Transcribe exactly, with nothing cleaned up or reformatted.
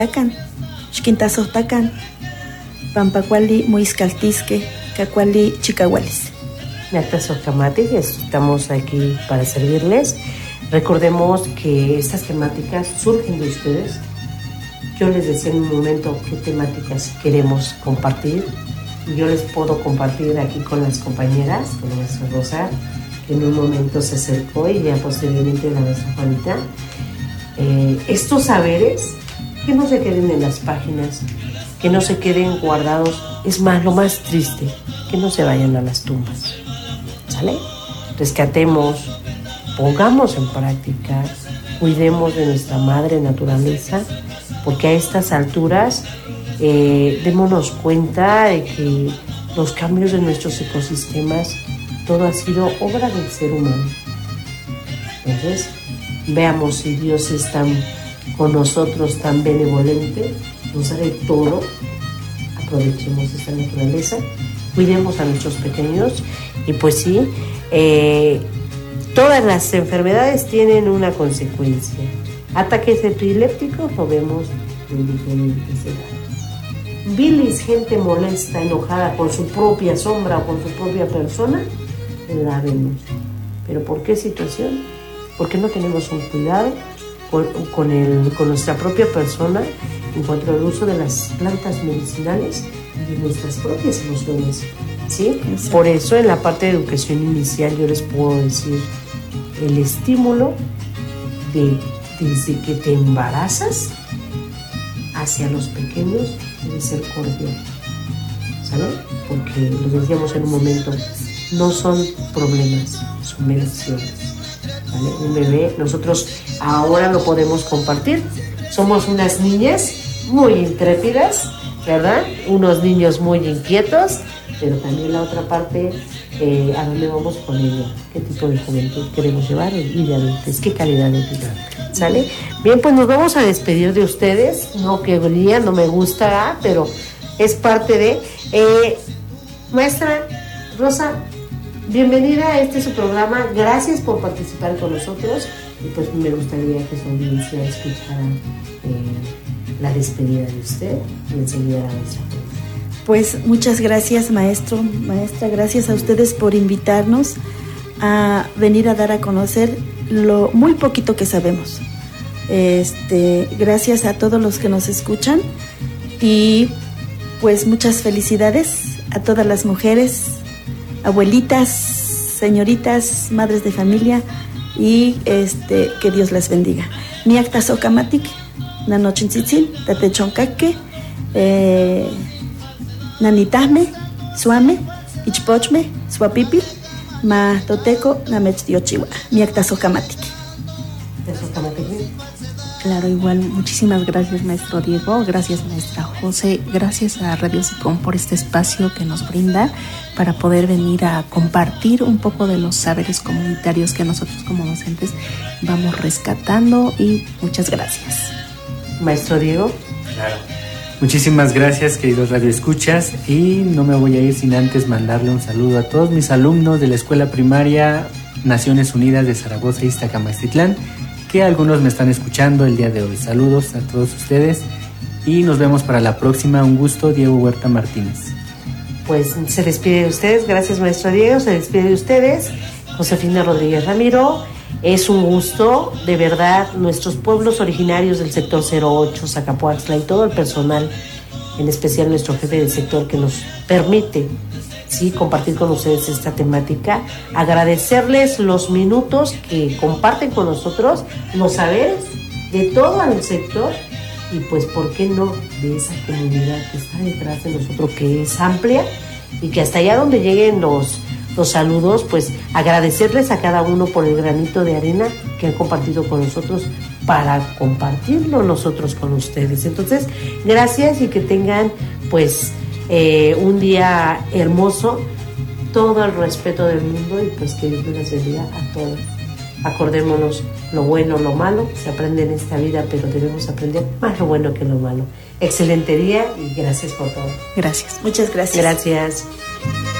Tacan, Xquintazohtacan, Pampacuali, Muiscaltisque, Cacuali, Chicahualis. Nactazohcamati, estamos aquí para servirles. Recordemos que estas temáticas surgen de ustedes. Yo les decía en un momento qué temáticas queremos compartir. Y yo les puedo compartir aquí con las compañeras, con la maestra Rosa, que en un momento se acercó, y ya posteriormente la maestra Juanita. Eh, estos saberes que no se queden en las páginas, que no se queden guardados. Es más, lo más triste, que no se vayan a las tumbas. ¿Sale? Rescatemos, pongamos en práctica, cuidemos de nuestra madre naturaleza, porque a estas alturas eh, démonos cuenta de que los cambios de nuestros ecosistemas, todo ha sido obra del ser humano. Entonces, veamos si Dios es tan con nosotros, tan benevolente, nos da de todo. Aprovechemos esta naturaleza, cuidemos a nuestros pequeños. Y pues sí, eh, todas las enfermedades tienen una consecuencia. Ataques epilépticos lo vemos en diferentes edades. Bilis, gente molesta, enojada con su propia sombra o con su propia persona, la vemos. ¿Pero por qué situación? Porque no tenemos un cuidado con, con, el, con nuestra propia persona en cuanto al uso de las plantas medicinales y de nuestras propias emociones, ¿sí? Por eso en la parte de educación inicial yo les puedo decir, el estímulo de, desde que te embarazas hacia los pequeños debe ser cordial, ¿sabes? Porque lo decíamos en un momento, no son problemas, son bendiciones. ¿Vale? Un bebé, nosotros ahora lo podemos compartir. Somos unas niñas muy intrépidas, ¿verdad? Unos niños muy inquietos, pero también la otra parte, eh, ¿a dónde vamos con ella? ¿Qué tipo de juventud queremos llevar? Y de adultez, ¿qué calidad de vida? ¿Sale? Bien, pues nos vamos a despedir de ustedes. No, que día no me gusta, pero es parte de... Eh, maestra Rosa, bienvenida a este su programa, gracias por participar con nosotros, y pues me gustaría que su audiencia escuchara eh, la despedida de usted y enseguida la nuestra. Pues muchas gracias, maestro, maestra, gracias a ustedes por invitarnos a venir a dar a conocer lo muy poquito que sabemos. Este, gracias a todos los que nos escuchan, y pues muchas felicidades a todas las mujeres, abuelitas, señoritas, madres de familia, y este, que Dios las bendiga. Niactazohcamatic, nanochinzitzin, tatechoncaque, eh, nanitahme, suame, ichpochme, suapipil, ma toteco, namechtiochiwa, Niactazohcamatic. Claro, igual, muchísimas gracias, maestro Diego, gracias, maestra José, gracias a Radio Sicón por este espacio que nos brinda para poder venir a compartir un poco de los saberes comunitarios que nosotros como docentes vamos rescatando, y muchas gracias. Maestro Diego. Claro. Muchísimas gracias, queridos radioescuchas, y no me voy a ir sin antes mandarle un saludo a todos mis alumnos de la Escuela Primaria Naciones Unidas de Zaragoza, Iztacamastitlán, que algunos me están escuchando el día de hoy. Saludos a todos ustedes y nos vemos para la próxima. Un gusto, Diego Huerta Martínez. Pues se despide de ustedes, gracias maestro Diego, se despide de ustedes Josefina Rodríguez Ramiro. Es un gusto, de verdad, nuestros pueblos originarios del sector cero ocho, Zacapoaxtla, y todo el personal, en especial nuestro jefe del sector que nos permite, sí, compartir con ustedes esta temática, agradecerles los minutos que comparten con nosotros, los saberes de todo el sector, y pues por qué no de esa comunidad que está detrás de nosotros, que es amplia, y que hasta allá donde lleguen los, los saludos, pues agradecerles a cada uno por el granito de arena que han compartido con nosotros para compartirlo nosotros con ustedes. Entonces, gracias, y que tengan pues Eh, un día hermoso, todo el respeto del mundo, y pues que Dios nos bendiga a todos. Acordémonos, lo bueno, lo malo se aprende en esta vida, pero debemos aprender más lo bueno que lo malo. Excelente día y gracias por todo. Gracias. Muchas gracias. Gracias.